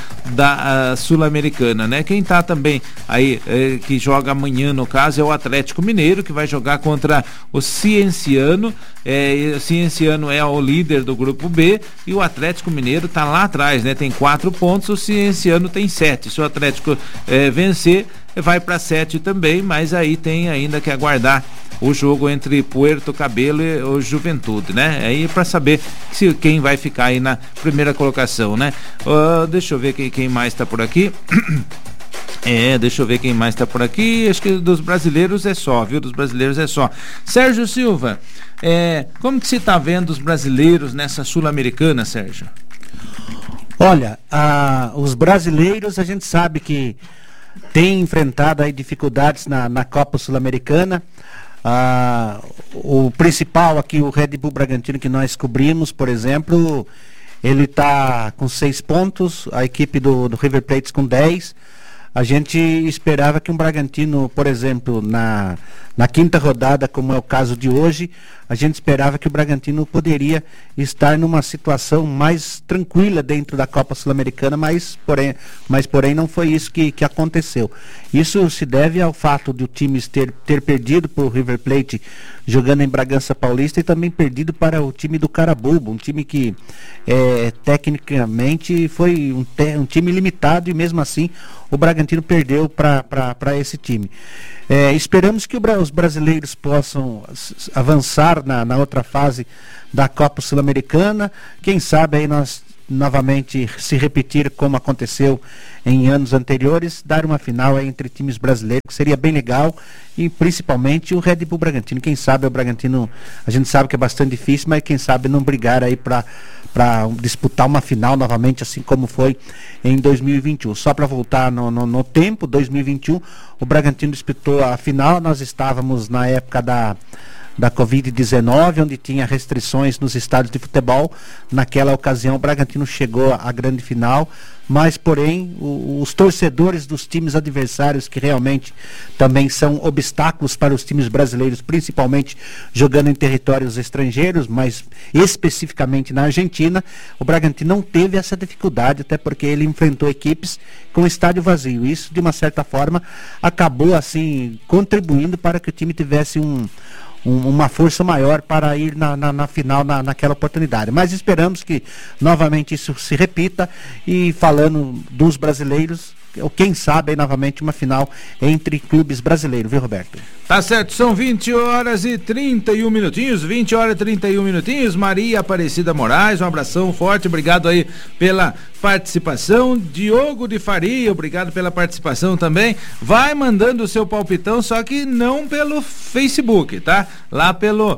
da Sul-Americana, né? Quem tá também aí, que joga amanhã no caso, é o Atlético Mineiro, que vai jogar contra o Cienciano. O Cienciano é o líder do grupo B e o Atlético Mineiro tá lá atrás, né? Tem 4 pontos, o Cienciano tem 7. Se o Atlético vencer, vai para 7 também, mas aí tem ainda que aguardar o jogo entre Puerto Cabelo e o Juventude, né? Aí para saber quem vai ficar aí na primeira colocação, né? Deixa eu ver quem mais tá por aqui. Deixa eu ver quem mais tá por aqui. Acho que dos brasileiros é só, viu? Dos brasileiros é só. Sérgio Silva, como que você tá vendo os brasileiros nessa Sul-Americana, Sérgio? Olha, os brasileiros, a gente sabe que tem enfrentado aí dificuldades na Copa Sul-Americana. O principal aqui, o Red Bull Bragantino, que nós cobrimos, por exemplo, ele está com 6 pontos, a equipe do River Plate com 10. A gente esperava que um Bragantino, por exemplo, na 5ª rodada, como é o caso de hoje, a gente esperava que o Bragantino poderia estar numa situação mais tranquila dentro da Copa Sul-Americana, mas porém não foi isso que aconteceu. Isso se deve ao fato de o time ter perdido para o River Plate jogando em Bragança Paulista e também perdido para o time do Carabobo, um time que tecnicamente foi um time limitado e mesmo assim o Bragantino perdeu para esse time. Esperamos que os brasileiros possam avançar na outra fase da Copa Sul-Americana. Quem sabe aí nós novamente se repetir como aconteceu em anos anteriores, dar uma final aí entre times brasileiros, que seria bem legal, e principalmente o Red Bull Bragantino. Quem sabe o Bragantino, a gente sabe que é bastante difícil, mas quem sabe não brigar aí para disputar uma final novamente, assim como foi em 2021. Só para voltar no tempo, 2021, o Bragantino disputou a final. Nós estávamos na época da Covid-19, onde tinha restrições nos estádios de futebol. Naquela ocasião o Bragantino chegou à grande final, mas porém os torcedores dos times adversários, que realmente também são obstáculos para os times brasileiros, principalmente jogando em territórios estrangeiros, mas especificamente na Argentina, o Bragantino não teve essa dificuldade, até porque ele enfrentou equipes com estádio vazio. Isso, de uma certa forma, acabou assim contribuindo para que o time tivesse uma força maior para ir na final naquela oportunidade. Mas esperamos que novamente isso se repita, e falando dos brasileiros, ou quem sabe aí, novamente uma final entre clubes brasileiros, viu, Roberto? Tá certo, são 20 horas e 31 minutinhos, 20 horas e 31 minutinhos. Maria Aparecida Moraes, um abração forte, obrigado aí pela participação. Diogo de Faria, obrigado pela participação também. Vai mandando o seu palpitão, só que não pelo Facebook, tá? Lá pelo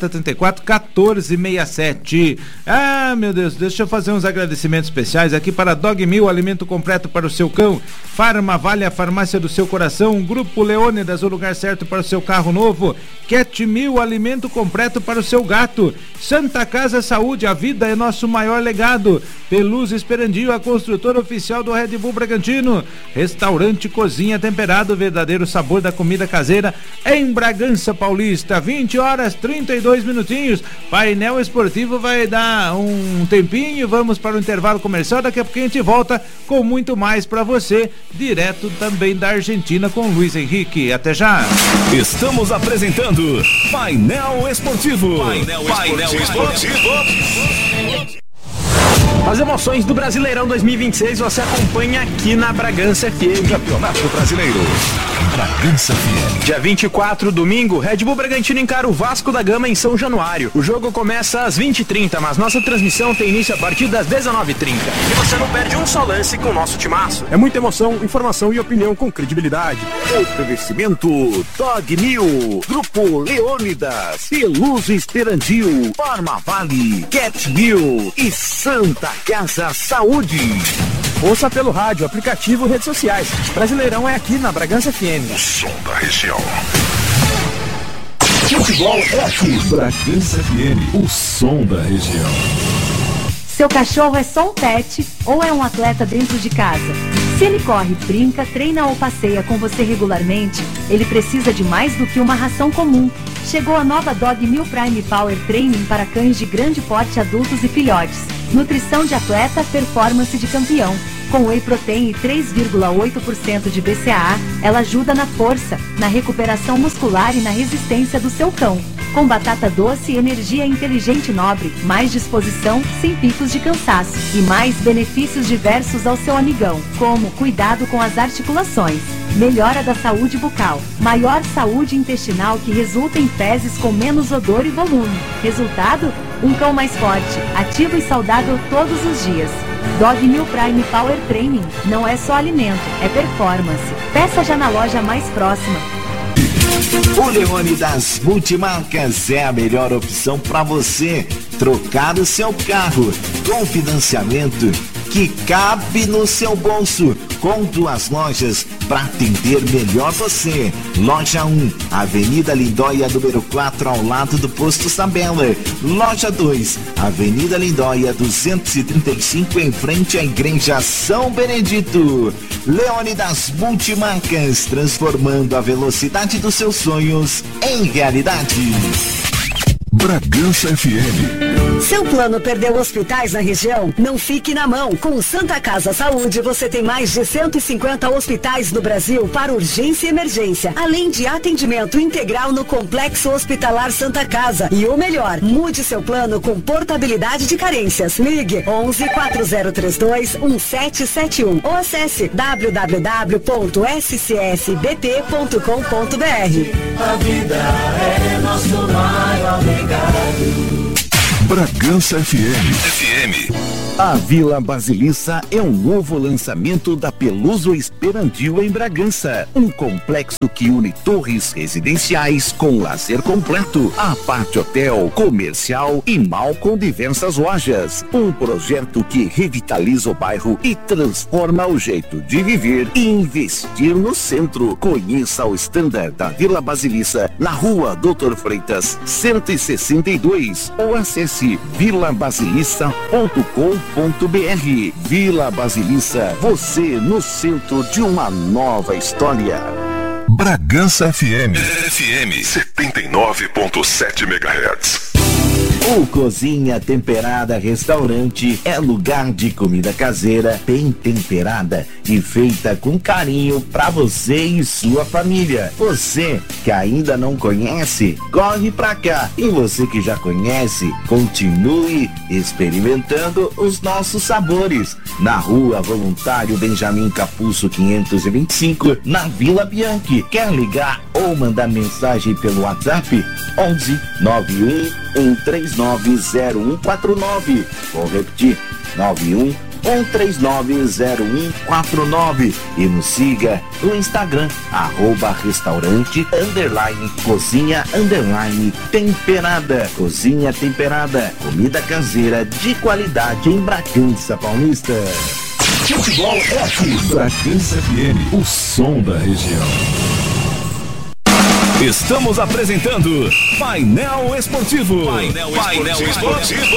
4034-1467. Ah, meu Deus, deixa eu fazer uns agradecimentos especiais aqui para Dog Mil, alimento completo para o seu cão. Farmavale, a farmácia do seu coração. Grupo Leônidas, o lugar certo para o seu carro novo. Cat Mil, alimento completo para o seu gato. Santa Casa Saúde, a vida é nosso maior legado. Peluz Esperandio, a construtora oficial do Red Bull Bragantino. Restaurante Cozinha Temperado, verdadeiro sabor da comida caseira em Bragança Paulista. 20 horas 32 minutinhos. Painel Esportivo vai dar um tempinho, vamos para o intervalo comercial. Daqui a pouco a gente volta com muito mais para você, direto também da Argentina, com Luiz Henrique. Até já. Estamos apresentando Painel Esportivo. Painel Esportivo. As emoções do Brasileirão 2026 você acompanha aqui na Bragança FM. Campeonato Brasileiro. Bragança FM. Dia 24, domingo, Red Bull Bragantino encara o Vasco da Gama em São Januário. O jogo começa às 20h30, mas nossa transmissão tem início a partir das 19h30. E você não perde um só lance com o nosso timaço. É muita emoção, informação e opinião com credibilidade. Oferecimento Dog Mil, Grupo Leônidas, Peluz Esperandio, Farmavale, Cat Mil e Santa Casa Saúde. Ouça pelo rádio, aplicativo, redes sociais. Brasileirão é aqui na Bragança FM. O som da região. Futebol é aqui. Bragança FM, o som da região. Seu cachorro é só um pet ou é um atleta dentro de casa? Se ele corre, brinca, treina ou passeia com você regularmente, ele precisa de mais do que uma ração comum. Chegou a nova Dog Mil Prime Power Training para cães de grande porte, adultos e filhotes. Nutrição de atleta, performance de campeão. Com whey protein e 3,8% de BCAA, ela ajuda na força, na recuperação muscular e na resistência do seu cão. Com batata doce e energia inteligente nobre, mais disposição, sem picos de cansaço. E mais benefícios diversos ao seu amigão, como cuidado com as articulações, melhora da saúde bucal, maior saúde intestinal que resulta em fezes com menos odor e volume. Resultado? Um cão mais forte, ativo e saudável todos os dias. Dog Mil Prime Power Training não é só alimento, é performance. Peça já na loja mais próxima. O Leônidas Multimarcas é a melhor opção para você trocar o seu carro com financiamento que cabe no seu bolso. com 2 lojas para atender melhor você. Loja 1, Avenida Lindóia, número 4, ao lado do Posto Sabela. Loja 2, Avenida Lindóia, 235, em frente à Igreja São Benedito. Leônidas Multimarcas, transformando a velocidade dos seus sonhos em realidade. Bragança FM. Seu plano perdeu hospitais na região? Não fique na mão. Com o Santa Casa Saúde, você tem mais de 150 hospitais no Brasil para urgência e emergência, além de atendimento integral no Complexo Hospitalar Santa Casa. E o melhor, mude seu plano com portabilidade de carências. Ligue 11 4032 1771 ou acesse www.scsbt.com.br. A vida é nosso maior legado. Bragança FM. A Vila Basilissa é um novo lançamento da Peluso Esperantil em Bragança. Um complexo que une torres residenciais com lazer completo, aparte hotel, comercial e mall com diversas lojas. Um projeto que revitaliza o bairro e transforma o jeito de viver e investir no centro. Conheça o standard da Vila Basilissa na Rua Doutor Freitas 162 ou acesse vilabasilissa.com.br. Vila Basilissa, você no centro de uma nova história. Bragança FM 79.7 MHz. O Cozinha Temperada Restaurante é lugar de comida caseira, bem temperada e feita com carinho para você e sua família. Você que ainda não conhece, corre pra cá. E você que já conhece, continue experimentando os nossos sabores. Na Rua Voluntário Benjamin Capuço 525, na Vila Bianchi. Quer ligar ou mandar mensagem pelo WhatsApp? 11 91 1390149. Vou repetir, 91 1390149. E nos siga no Instagram, @restaurante_cozinha_temperada. Cozinha Temperada, comida caseira de qualidade em Bragança Paulista. Futebol é aqui. Bragança FM, o som da região. Estamos apresentando Painel Esportivo. Painel Esportivo.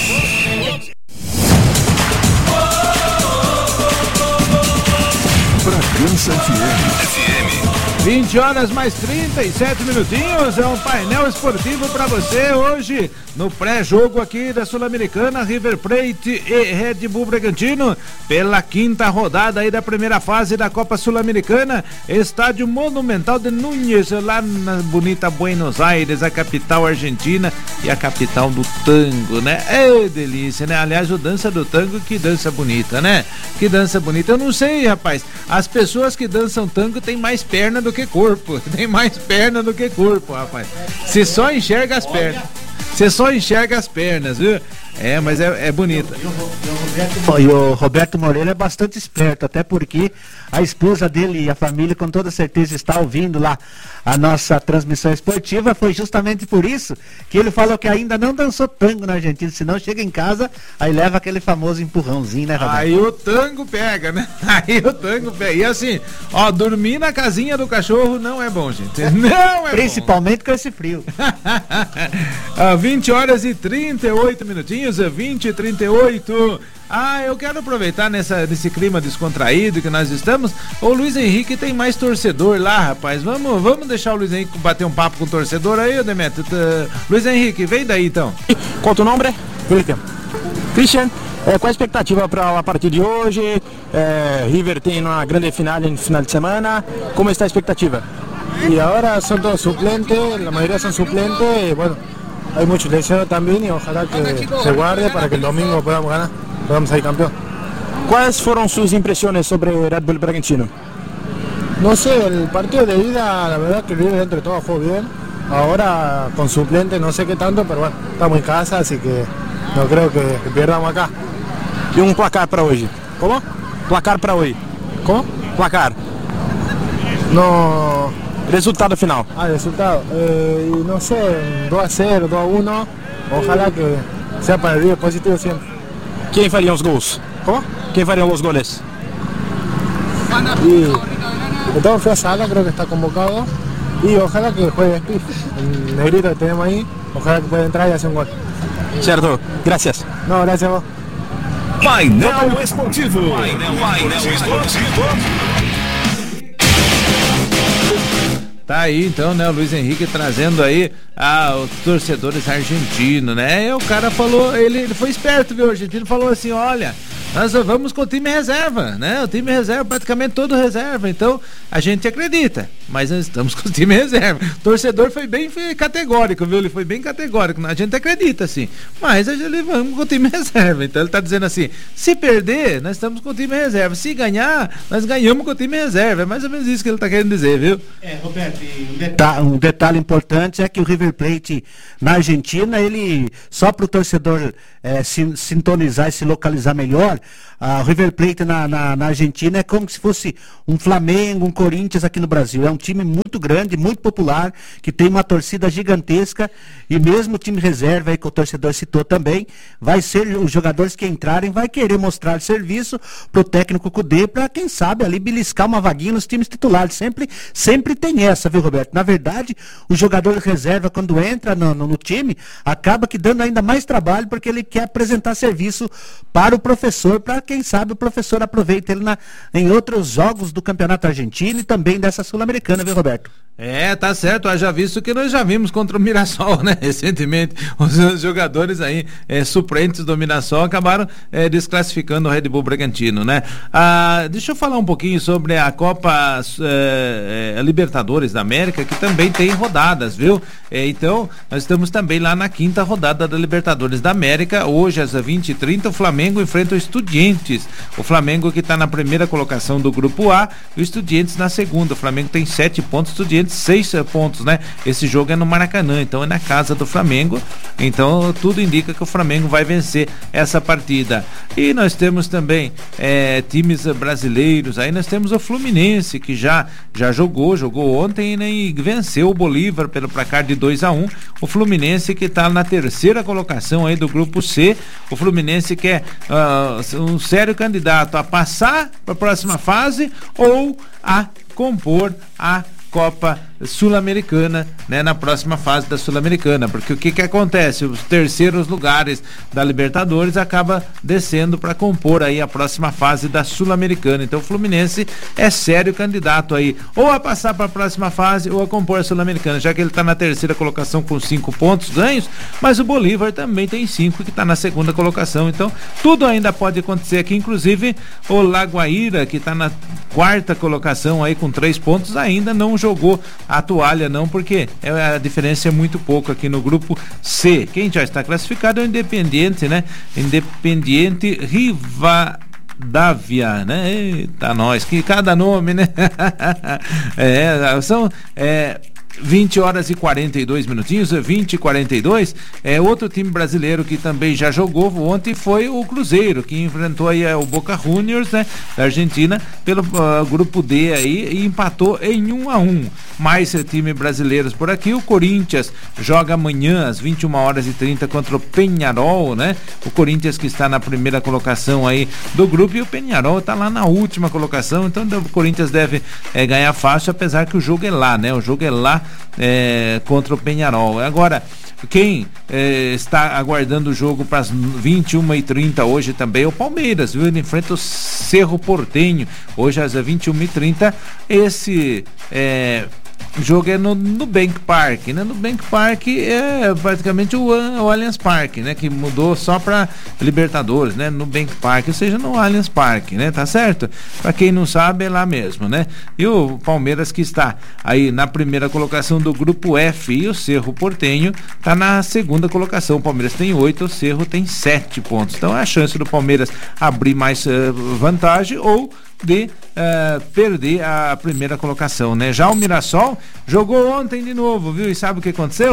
Bragança FM. 20 horas mais 37 minutinhos, é um painel esportivo para você hoje no pré-jogo aqui da Sul-Americana, River Plate e Red Bull Bragantino, pela 5ª rodada aí da primeira fase da Copa Sul-Americana, Estádio Monumental de Núñez, lá na bonita Buenos Aires, a capital argentina e a capital do tango, né? É delícia, né? Aliás, o dança do tango, que dança bonita, né? Que dança bonita. Eu não sei, rapaz, as pessoas que dançam tango têm mais perna do que corpo, tem mais perna do que corpo, rapaz. Você só enxerga as pernas. Você só enxerga as pernas, viu? É, mas é bonita. E o Roberto Moreira é bastante esperto, até porque a esposa dele e a família com toda certeza está ouvindo lá a nossa transmissão esportiva. Foi justamente por isso que ele falou que ainda não dançou tango na Argentina, senão chega em casa, aí leva aquele famoso empurrãozinho, né, Roberto? Aí o tango pega, né? Aí o tango pega. E assim, ó, dormir na casinha do cachorro não é bom, gente. Não é principalmente bom. Com esse frio. 20 horas e 38 minutinhos. 20 e 38. Eu quero aproveitar nesse clima descontraído que nós estamos. O Luiz Henrique tem mais torcedor lá, rapaz. Vamos deixar o Luiz Henrique bater um papo com o torcedor aí, Demetrio. Luiz Henrique, vem daí então. Qual o teu nome? Christian. Qual a expectativa para a partida de hoje? River tem uma grande final no final de semana. Como está a expectativa? Y ahora son todos suplentes, la mayoría son suplentes, y bueno, hay muchos lesionados también y ojalá que se guarde para que el domingo podamos ganar, podamos salir campeón. ¿Cuáles fueron sus impresiones sobre Red Bull Bragantino? No sé, el partido de ida, la verdad que River entre todos jugó bien. Ahora con suplentes no sé qué tanto, pero bueno, estamos en casa, así que no creo que perdamos acá. ¿Y un placar para hoy? ¿Cómo? Placar para hoy. ¿Cómo? Placar. No. Resultado final. Resultado. No sé, 2-0, 2-1. Ojalá que sea para el River positivo siempre. ¿Quién faría los goles? ¿Cómo? ¿Quién faría los goles? Y de todo fue a Sala, creo que está convocado. Y ojalá que juegue Spiff, el negrito que tenemos ahí, ojalá que pueda entrar y hacer un gol. Certo, gracias. No, gracias a vos. Painel Esportivo. Painel Esportivo. Tá aí então, né, o Luiz Henrique trazendo aí os torcedores argentinos, né? E o cara falou, ele foi esperto, viu? O argentino falou assim, olha, nós vamos com o time reserva, né? O time reserva, praticamente todo reserva, então a gente acredita, mas nós estamos com o time reserva. O torcedor foi bem categórico, viu? Ele foi bem categórico, a gente acredita, sim, mas a gente vamos com o time reserva. Então ele tá dizendo assim, se perder, nós estamos com o time reserva, se ganhar, nós ganhamos com o time reserva. É mais ou menos isso que ele tá querendo dizer, viu? Roberto, um detalhe importante é que o River Plate na Argentina, ele, só para o torcedor sintonizar e se localizar melhor, o River Plate na Argentina é como se fosse um Flamengo, um Corinthians aqui no Brasil. É um time muito grande, muito popular, que tem uma torcida gigantesca, e mesmo o time reserva aí que o torcedor citou também, vai ser, os jogadores que entrarem vai querer mostrar serviço pro técnico Cudê, para quem sabe ali beliscar uma vaguinha nos times titulares. Sempre tem essa, viu, Roberto? Na verdade, o jogador reserva, quando entra no time, acaba que dando ainda mais trabalho, porque ele quer apresentar serviço para o professor, para quem sabe o professor aproveita ele em outros jogos do Campeonato Argentino e também dessa Sul-Americana, viu, Roberto? Tá certo, haja visto que nós já vimos contra o Mirassol, né? Recentemente, os jogadores aí, suplentes do Mirassol acabaram desclassificando o Red Bull Bragantino, né? Deixa eu falar um pouquinho sobre a Copa Libertadores da América, que também tem rodadas, viu? Então, nós estamos também lá na 5ª rodada da Libertadores da América. Hoje, às 20h30, o Flamengo enfrenta o Estudiantes. O Flamengo que está na primeira colocação do Grupo A, e o Estudiantes na segunda. O Flamengo tem 7 pontos, o Estudiantes 6 pontos, né? Esse jogo é no Maracanã, então é na casa do Flamengo. Então, tudo indica que o Flamengo vai vencer essa partida. E nós temos também times brasileiros. Aí nós temos o Fluminense, que já jogou ontem, né, e venceu o Bolívar pelo placar de 2-1. O Fluminense que está na terceira colocação aí do Grupo C. O Fluminense que é um sério candidato a passar para a próxima fase ou a compor a Copa Sul-Americana, né, na próxima fase da Sul-Americana, porque o que acontece? Os terceiros lugares da Libertadores acaba descendo para compor aí a próxima fase da Sul-Americana. Então o Fluminense é sério candidato aí, ou a passar para a próxima fase ou a compor a Sul-Americana, já que ele está na terceira colocação com 5 pontos ganhos, mas o Bolívar também tem 5, que está na segunda colocação. Então tudo ainda pode acontecer aqui, inclusive o Lagoaíra, que está na 4ª colocação aí com 3 pontos, ainda não jogou a toalha não, porque a diferença é muito pouco aqui no Grupo C. Quem já está classificado é o Independiente, né? Independiente Rivadavia, né? Eita, nós, que cada nome, né? São 20 horas e 42 minutinhos, 20h42. Outro time brasileiro que também já jogou ontem foi o Cruzeiro, que enfrentou aí o Boca Juniors, né, da Argentina, pelo Grupo D aí, e empatou em 1-1. Mais times brasileiros por aqui. O Corinthians joga amanhã às 21h30 contra o Peñarol, né? O Corinthians que está na primeira colocação aí do grupo, e o Peñarol está lá na última colocação. Então o Corinthians deve ganhar fácil, apesar que o jogo é lá, né? O jogo é lá contra o Peñarol. Agora, quem está aguardando o jogo para as 21h30 hoje também é o Palmeiras, viu? Ele enfrenta o Cerro Porteño hoje às 21h30. Esse o jogo é no Nubank Park, né? Nubank Park é praticamente o Allianz Parque, né? Que mudou só para Libertadores, né? Nubank Park, ou seja, no Allianz Parque, né? Tá certo? Para quem não sabe, é lá mesmo, né? E o Palmeiras, que está aí na primeira colocação do Grupo F, e o Cerro Porteño tá na segunda colocação. O Palmeiras tem 8, o Cerro tem 7 pontos. Então é a chance do Palmeiras abrir mais vantagem ou de perder a primeira colocação, né? Já o Mirassol jogou ontem de novo, viu? E sabe o que aconteceu?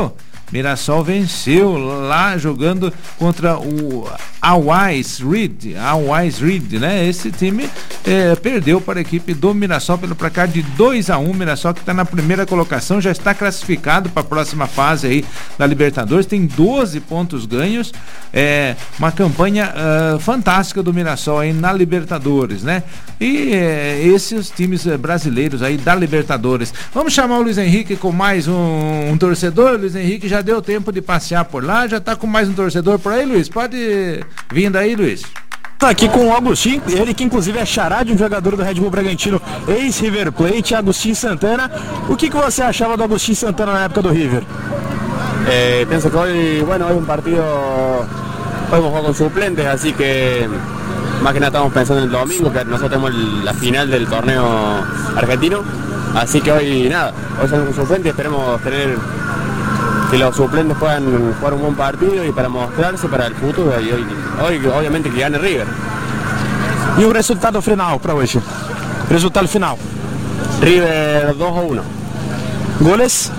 Mirassol venceu lá jogando contra o Always Reed, né? Esse time perdeu para a equipe do Mirassol pelo placar de 2-1. Mirassol que está na primeira colocação, já está classificado para a próxima fase aí da Libertadores, tem 12 pontos ganhos, uma campanha fantástica do Mirassol aí na Libertadores, né? E esses times brasileiros aí da Libertadores. Vamos chamar o Luiz Henrique com mais um torcedor. Luiz Henrique já deu tempo de passear por lá, já está com mais um torcedor por aí, Luiz? Pode vir daí, Luiz. Tá aqui com o Agostinho, ele que inclusive é xará de um jogador do Red Bull Bragantino, ex-River Plate, Agustín Santana. O que você achava do Agustín Santana na época do River? Pienso que hoy, bueno, hoy un partido, hoy hemos jugado con suplentes, así que más que nada estamos pensando en el domingo, que nosotros tenemos la final del torneo argentino, así que hoy nada, hoy salimos con suplentes, esperemos tener que los suplentes puedan jugar un buen partido y para mostrarse para el futuro, y hoy obviamente que gane River. E o resultado final para hoje? Resultado final? River 2-1. Goles?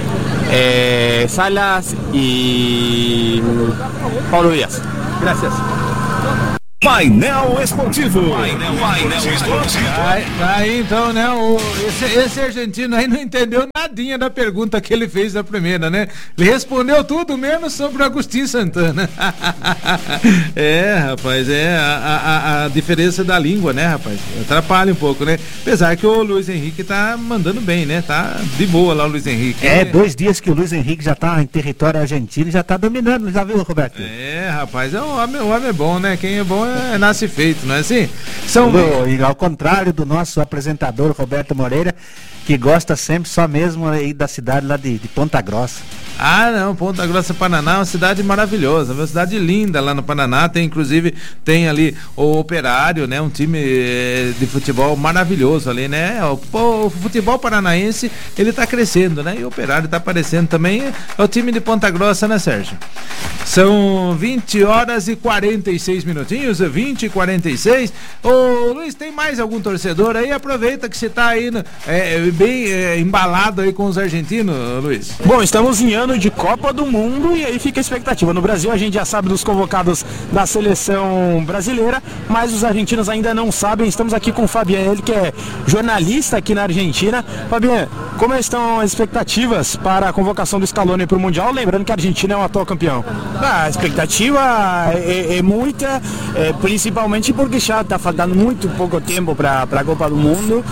Salas y Paulo Díaz. Gracias. Painel Esportivo. Aí então, né? Esse argentino aí não entendeu nadinha da pergunta que ele fez na primeira, né? Ele respondeu tudo menos sobre o Agustín Santana. Rapaz, a diferença da língua, né, rapaz? Atrapalha um pouco, né? Apesar que o Luiz Henrique tá mandando bem, né? Tá de boa lá o Luiz Henrique. 2 dias que o Luiz Henrique já tá em território argentino e já tá dominando, já viu, Roberto? Rapaz, o homem é bom, né? Quem é bom nasce feito, não é assim? E ao contrário do nosso apresentador Roberto Moreira, que gosta sempre só mesmo aí da cidade lá de Ponta Grossa. Não, Ponta Grossa, Paraná é uma cidade maravilhosa, uma cidade linda lá no Paraná, tem ali o Operário, né, um time de futebol maravilhoso ali, né, o futebol paranaense, ele tá crescendo, né, e o Operário tá aparecendo também, é o time de Ponta Grossa, né, Sérgio? São 20h46 minutinhos, 20h46. Ô Luiz, tem mais algum torcedor aí? Aproveita que você tá aí bem embalado aí com os argentinos, Luiz. Bom, estamos em ano de Copa do Mundo e aí fica a expectativa. No Brasil a gente já sabe dos convocados da seleção brasileira, mas os argentinos ainda não sabem. Estamos aqui com o Fabian, ele que é jornalista aqui na Argentina. Fabian, como estão as expectativas para a convocação do Scaloni para o Mundial? Lembrando que a Argentina é o atual campeão. A expectativa é muita, principalmente porque já está faltando muito pouco tempo para a Copa do Mundo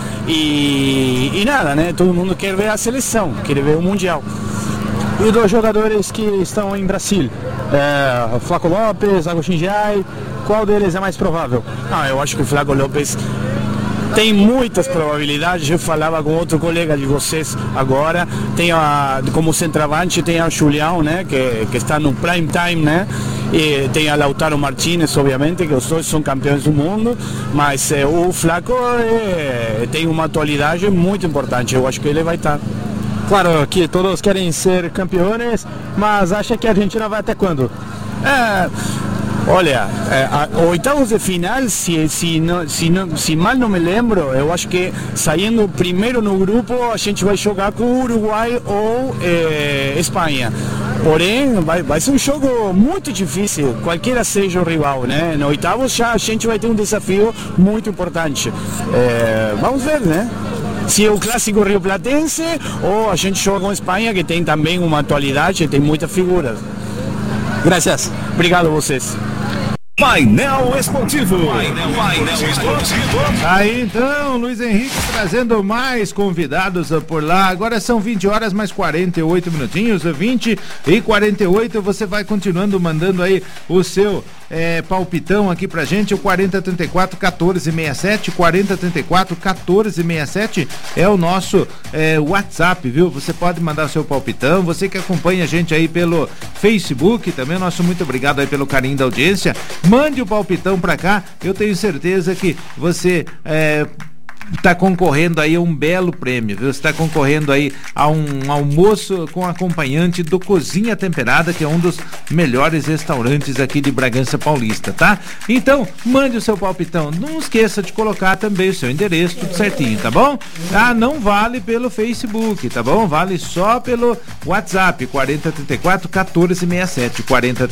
e nada, né? Todo mundo quer ver a seleção, quer ver o Mundial. E dos jogadores que estão em Brasil, Flaco Lopes, Agustín Giai, qual deles é mais provável? Eu acho que o Flaco Lopes tem muitas probabilidades. Eu falava com outro colega de vocês agora, como centroavante tem a Julião, né, que está no prime time, né, e tem a Lautaro Martínez, obviamente, que os dois são campeões do mundo, mas o Flaco tem uma atualidade muito importante. Eu acho que ele vai estar. Claro que todos querem ser campeões, mas acha que a Argentina vai até quando? Olha, oitavos de final, se mal não me lembro, eu acho que saindo primeiro no grupo a gente vai jogar com o Uruguai ou Espanha. Porém, vai ser um jogo muito difícil, qualquer seja o rival, né? No oitavos já a gente vai ter um desafio muito importante. Vamos ver, né? Se é o clássico rioplatense ou a gente joga com a Espanha, que tem também uma atualidade, tem muitas figuras. Graças. Obrigado a vocês. Painel Esportivo. Aí então, Luiz Henrique trazendo mais convidados por lá. Agora são 20h mais 48 minutinhos, 20h48. Você vai continuando mandando aí o seu palpitão aqui pra gente, o 4034-1467, 4034-1467 é o nosso WhatsApp, viu? Você pode mandar o seu palpitão, você que acompanha a gente aí pelo Facebook também, nosso muito obrigado aí pelo carinho da audiência, mande o palpitão pra cá, eu tenho certeza que você está concorrendo aí a um belo prêmio, viu? Você está concorrendo aí a um almoço com acompanhante do Cozinha Temperada, que é um dos melhores restaurantes aqui de Bragança Paulista, tá? Então, mande o seu palpitão. Não esqueça de colocar também o seu endereço, tudo certinho, tá bom? Ah, não vale pelo Facebook, tá bom? Vale só pelo WhatsApp, 4034-1467,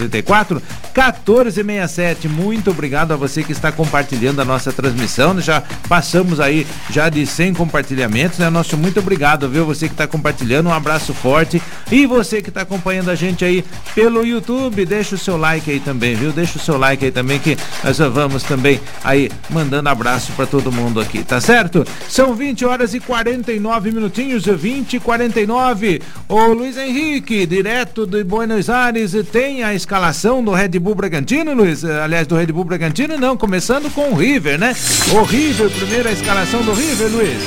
4034-1467. Muito obrigado a você que está compartilhando a nossa transmissão. Já passamos aí já de 100 compartilhamentos, né? Nosso muito obrigado, viu? Você que está compartilhando, um abraço forte. E você que está acompanhando a gente aí pelo YouTube, deixa o seu like aí também, viu? Deixa o seu like aí também, que nós vamos também aí mandando abraço para todo mundo aqui, tá certo? São 20 horas e 49 minutinhos, 20 e 49. O Luiz Henrique, direto de Buenos Aires, tem a escalação do Red Bull Bragantino, Luiz? Aliás, do Red Bull Bragantino, não, começando com o River, né? O River, primeira escalação do River, Luiz.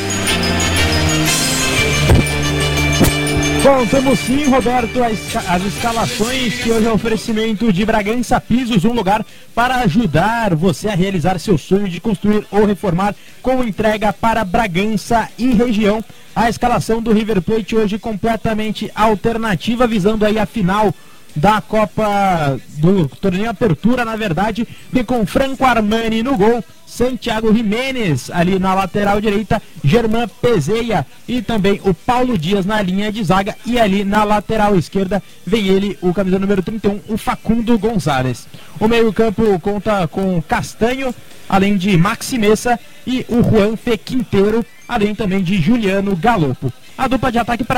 Bom, temos sim, Roberto, as escalações, que hoje é um oferecimento de Bragança Pisos, um lugar para ajudar você a realizar seu sonho de construir ou reformar, com entrega para Bragança e região. A escalação do River Plate hoje completamente alternativa, visando aí a final da Copa do Torneio Apertura, na verdade, e com Franco Armani no gol, Santiago Jiménez ali na lateral direita, Germán Peseia e também o Paulo Dias na linha de zaga, e ali na lateral esquerda vem ele, o camisa número 31, o Facundo Gonzalez. O meio-campo conta com Castanho, além de Maxi Messa e o Juan Fe Quinteiro, além também de Juliano Galopo. A dupla de ataque para